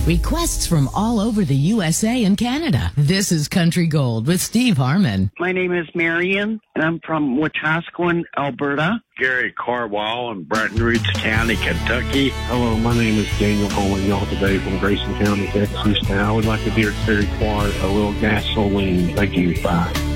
Requests from all over the USA and Canada. This is Country Gold with Steve Harmon. My name is Marion, and I'm from Wetaskiwin, Alberta. Gary Carwall in Bretton Woods County, Kentucky. Hello, my name is Daniel calling y'all today from Grayson County, Texas. And I would like to hear Terry Clark, A Little Gasoline. Thank you. Bye.